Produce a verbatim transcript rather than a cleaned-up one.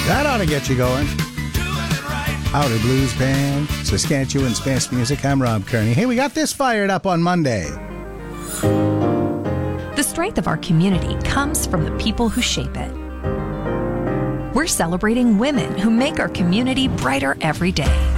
That ought to get you going. Howdy Blues Band, Saskatchewan Space Music. I'm Rob Kearney. Hey, we got this fired up on Monday. The strength of our community comes from the people who shape it. We're celebrating women who make our community brighter every day.